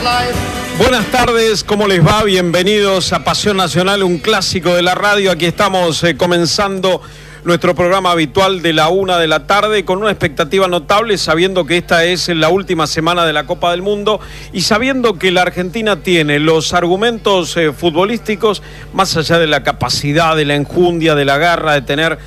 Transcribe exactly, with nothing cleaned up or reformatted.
Buenas tardes, ¿cómo les va? Bienvenidos a Pasión Nacional, un clásico de la radio. Aquí estamos eh, comenzando nuestro programa habitual de la una de la tarde con una expectativa notable, sabiendo que esta es la última semana de la Copa del Mundo y sabiendo que la Argentina tiene los argumentos eh, futbolísticos, más allá de la capacidad, de la enjundia, de la garra, de tener